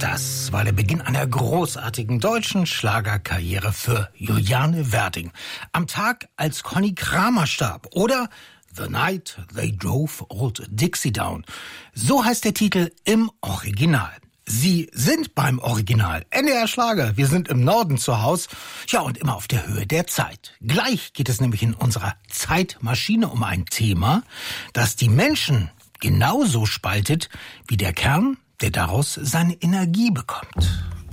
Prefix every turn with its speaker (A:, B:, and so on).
A: Das war der Beginn einer großartigen deutschen Schlagerkarriere für Juliane Werding. Am Tag, als Conny Kramer starb. Oder The Night They Drove Old Dixie Down. So heißt der Titel im Original. Sie sind beim Original. NDR Schlager. Wir sind im Norden zu Haus. Ja, und immer auf der Höhe der Zeit. Gleich geht es nämlich in unserer Zeitmaschine um ein Thema, das die Menschen genauso spaltet wie der Kern, der daraus seine Energie bekommt.